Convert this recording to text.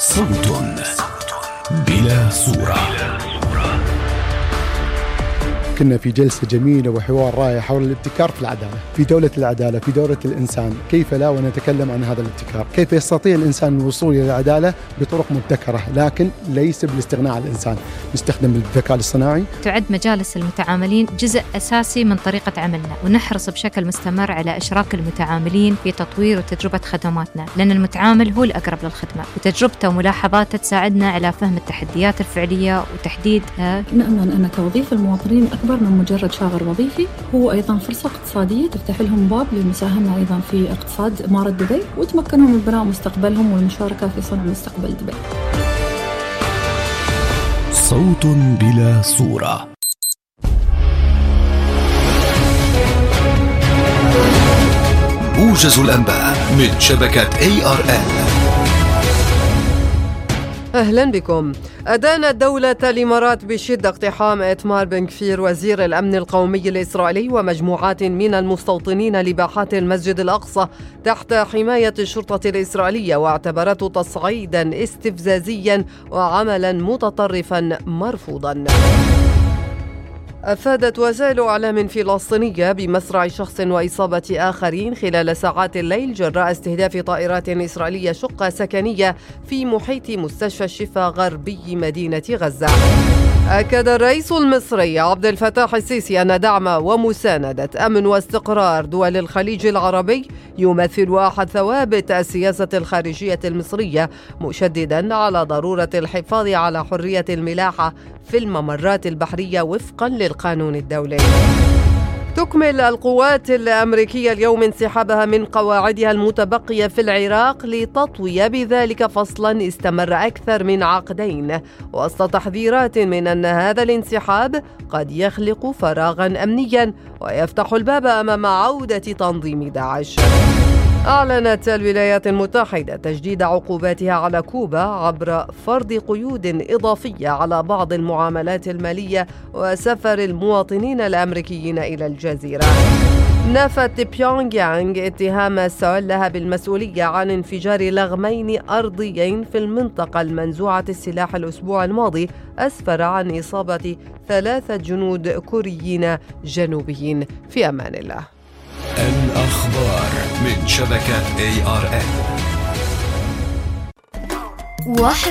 صوت بلا صورة. كنا في جلسة جميلة وحوار رائع حول الابتكار في العدالة، في دولة العدالة، في دولة الإنسان. كيف لا ونتكلم عن هذا الابتكار؟ كيف يستطيع الإنسان الوصول إلى العدالة بطرق مبتكرة، لكن ليس بالاستغناء عن الإنسان. نستخدم الذكاء الاصطناعي. تعد مجالس المتعاملين جزء أساسي من طريقة عملنا، ونحرص بشكل مستمر على إشراك المتعاملين في تطوير وتجربة خدماتنا، لأن المتعامل هو الأقرب للخدمة، وتجربته وملاحظاته تساعدنا على فهم التحديات الفعلية وتحديدها. نأمل أن توظيف المواطنين أكبر من مجرد شاغر وظيفي، هو أيضا فرصة اقتصادية تفتح لهم باب للمساهمة أيضا في اقتصاد إمارة دبي، وتمكنهم من بناء مستقبلهم والمشاركة في صنع مستقبل دبي. صوت بلا صورة. موجز الأنباء من شبكة ARN. أهلا بكم. أدانت دولة الإمارات بشدة اقتحام إتمار بن كفير وزير الأمن القومي الإسرائيلي ومجموعات من المستوطنين لباحات المسجد الأقصى تحت حماية الشرطة الإسرائيلية، واعتبرته تصعيدا استفزازيا وعملا متطرفا مرفوضا. أفادت وسائل إعلام فلسطينية بمصرع شخص وإصابة آخرين خلال ساعات الليل جراء استهداف طائرات إسرائيلية شقة سكنية في محيط مستشفى الشفا غربي مدينة غزة. أكد الرئيس المصري عبد الفتاح السيسي أن دعم ومساندة أمن واستقرار دول الخليج العربي يمثل أحد ثوابت السياسة الخارجية المصرية، مشددا على ضرورة الحفاظ على حرية الملاحة في الممرات البحرية وفقا للقانون الدولي. تكمل القوات الأمريكية اليوم انسحابها من قواعدها المتبقية في العراق لتطوي بذلك فصلا استمر أكثر من عقدين، وسط تحذيرات من أن هذا الانسحاب قد يخلق فراغا أمنيا ويفتح الباب أمام عودة تنظيم داعش. أعلنت الولايات المتحدة تجديد عقوباتها على كوبا عبر فرض قيود إضافية على بعض المعاملات المالية وسفر المواطنين الأمريكيين إلى الجزيرة. نفت بيونغ يانغ اتهام سول لها بالمسؤولية عن انفجار لغمين أرضيين في المنطقة المنزوعة السلاح الأسبوع الماضي، أسفر عن إصابة 3 جنود كوريين جنوبيين. في أمان الله. الأخبار من شبكة ARN.